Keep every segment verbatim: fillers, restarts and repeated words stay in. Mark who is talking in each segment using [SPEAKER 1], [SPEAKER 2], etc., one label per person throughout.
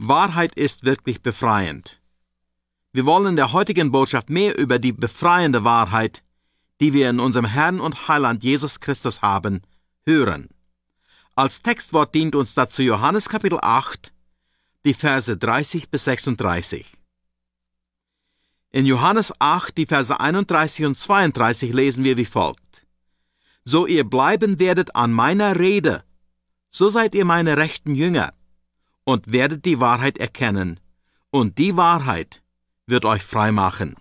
[SPEAKER 1] Wahrheit ist wirklich befreiend. Wir wollen in der heutigen Botschaft mehr über die befreiende Wahrheit, die wir in unserem Herrn und Heiland Jesus Christus haben, hören. Als Textwort dient uns dazu Johannes Kapitel acht, die Verse dreißig bis sechsunddreißig. In Johannes acht, die Verse einunddreißig und zweiunddreißig lesen wir wie folgt: So ihr bleiben werdet an meiner Rede, so seid ihr meine rechten Jünger und werdet die Wahrheit erkennen, und die Wahrheit wird euch frei machen.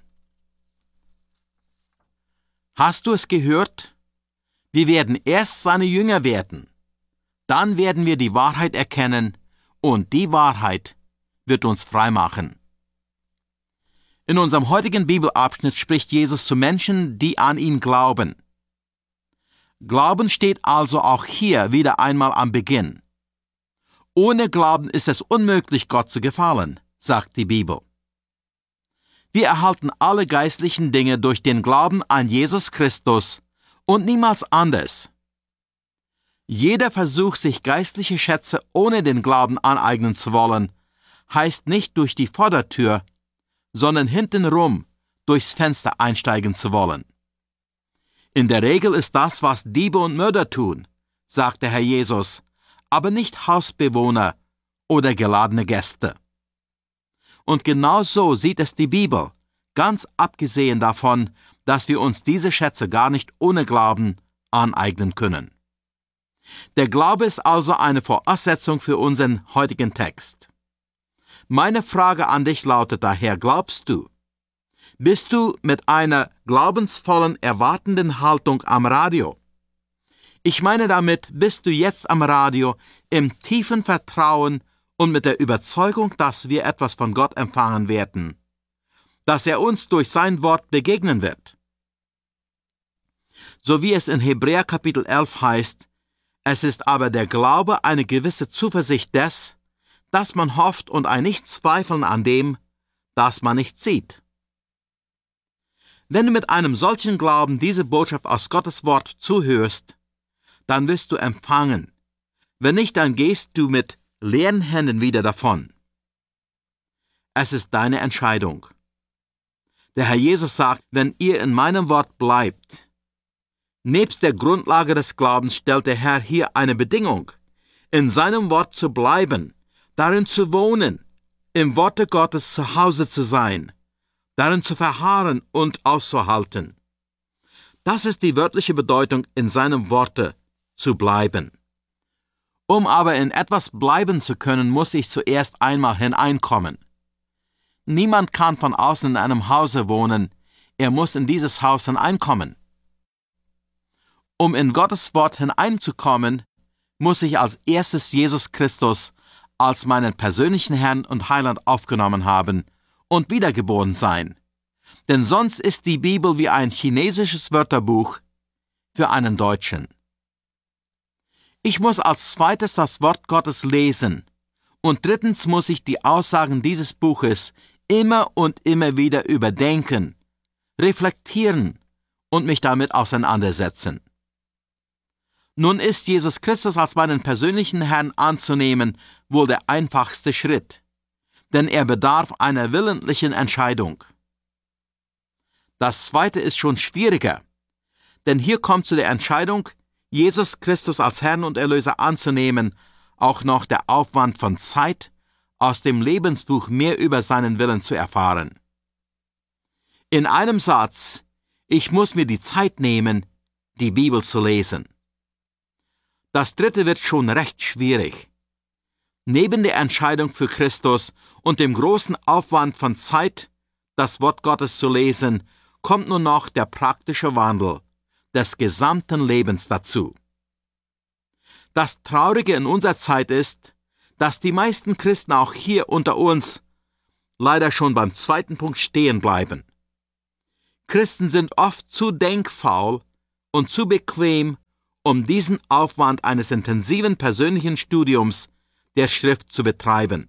[SPEAKER 1] Hast du es gehört? Wir werden erst seine Jünger werden. Dann werden wir die Wahrheit erkennen, und die Wahrheit wird uns frei machen. In unserem heutigen Bibelabschnitt spricht Jesus zu Menschen, die an ihn glauben. Glauben steht also auch hier wieder einmal am Beginn. Ohne Glauben ist es unmöglich, Gott zu gefallen, sagt die Bibel. Wir erhalten alle geistlichen Dinge durch den Glauben an Jesus Christus und niemals anders. Jeder Versuch, sich geistliche Schätze ohne den Glauben aneignen zu wollen, heißt nicht durch die Vordertür, sondern hintenrum durchs Fenster einsteigen zu wollen. In der Regel ist das, was Diebe und Mörder tun, sagte Herr Jesus, aber nicht Hausbewohner oder geladene Gäste. Und genau so sieht es die Bibel, ganz abgesehen davon, dass wir uns diese Schätze gar nicht ohne Glauben aneignen können. Der Glaube ist also eine Voraussetzung für unseren heutigen Text. Meine Frage an dich lautet daher: Glaubst du? Bist du mit einer glaubensvollen, erwartenden Haltung am Radio? Ich meine damit, bist du jetzt am Radio im tiefen Vertrauen und mit der Überzeugung, dass wir etwas von Gott empfangen werden, dass er uns durch sein Wort begegnen wird. So wie es in Hebräer Kapitel elf heißt: Es ist aber der Glaube eine gewisse Zuversicht des, dass man hofft, und ein Nichtzweifeln an dem, das man nicht sieht. Wenn du mit einem solchen Glauben diese Botschaft aus Gottes Wort zuhörst, dann wirst du empfangen. Wenn nicht, dann gehst du mit leeren Händen wieder davon. Es ist deine Entscheidung. Der Herr Jesus sagt, wenn ihr in meinem Wort bleibt. Nebst der Grundlage des Glaubens stellt der Herr hier eine Bedingung: in seinem Wort zu bleiben, darin zu wohnen, im Worte Gottes zu Hause zu sein, darin zu verharren und auszuhalten. Das ist die wörtliche Bedeutung, in seinem Worte zu bleiben. Um aber in etwas bleiben zu können, muss ich zuerst einmal hineinkommen. Niemand kann von außen in einem Hause wohnen, er muss in dieses Haus hineinkommen. Um in Gottes Wort hineinzukommen, muss ich als erstes Jesus Christus als meinen persönlichen Herrn und Heiland aufgenommen haben und wiedergeboren sein. Denn sonst ist die Bibel wie ein chinesisches Wörterbuch für einen Deutschen. Ich muss als zweites das Wort Gottes lesen, und drittens muss ich die Aussagen dieses Buches immer und immer wieder überdenken, reflektieren und mich damit auseinandersetzen. Nun ist Jesus Christus als meinen persönlichen Herrn anzunehmen wohl der einfachste Schritt, denn er bedarf einer willentlichen Entscheidung. Das zweite ist schon schwieriger, denn hier kommt zu der Entscheidung, Jesus Christus als Herrn und Erlöser anzunehmen, auch noch der Aufwand von Zeit, aus dem Lebensbuch mehr über seinen Willen zu erfahren. In einem Satz: Ich muss mir die Zeit nehmen, die Bibel zu lesen. Das dritte wird schon recht schwierig. Neben der Entscheidung für Christus und dem großen Aufwand von Zeit, das Wort Gottes zu lesen, kommt nun noch der praktische Wandel des gesamten Lebens dazu. Das Traurige in unserer Zeit ist, dass die meisten Christen auch hier unter uns leider schon beim zweiten Punkt stehen bleiben. Christen sind oft zu denkfaul und zu bequem, um diesen Aufwand eines intensiven persönlichen Studiums der Schrift zu betreiben.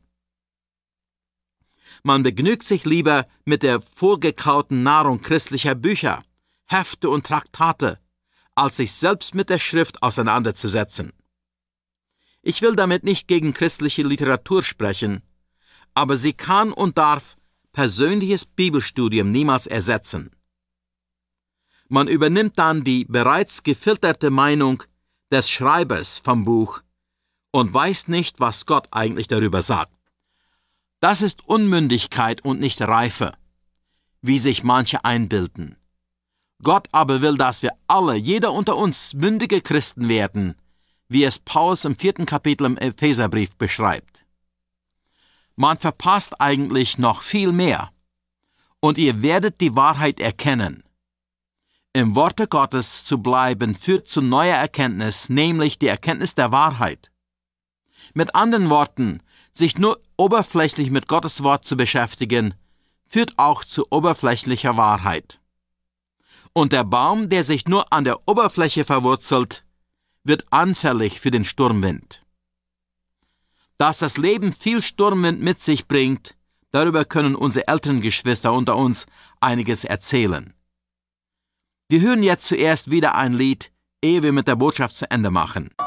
[SPEAKER 1] Man begnügt sich lieber mit der vorgekauten Nahrung christlicher Bücher, Hefte und Traktate, als sich selbst mit der Schrift auseinanderzusetzen. Ich will damit nicht gegen christliche Literatur sprechen, aber sie kann und darf persönliches Bibelstudium niemals ersetzen. Man übernimmt dann die bereits gefilterte Meinung des Schreibers vom Buch und weiß nicht, was Gott eigentlich darüber sagt. Das ist Unmündigkeit und nicht Reife, wie sich manche einbilden. Gott aber will, dass wir alle, jeder unter uns, mündige Christen werden, wie es Paulus im vierten Kapitel im Epheserbrief beschreibt. Man verpasst eigentlich noch viel mehr, und ihr werdet die Wahrheit erkennen. Im Worte Gottes zu bleiben führt zu neuer Erkenntnis, nämlich die Erkenntnis der Wahrheit. Mit anderen Worten, sich nur oberflächlich mit Gottes Wort zu beschäftigen, führt auch zu oberflächlicher Wahrheit. Und der Baum, der sich nur an der Oberfläche verwurzelt, wird anfällig für den Sturmwind. Dass das Leben viel Sturmwind mit sich bringt, darüber können unsere älteren Geschwister unter uns einiges erzählen. Wir hören jetzt zuerst wieder ein Lied, ehe wir mit der Botschaft zu Ende machen.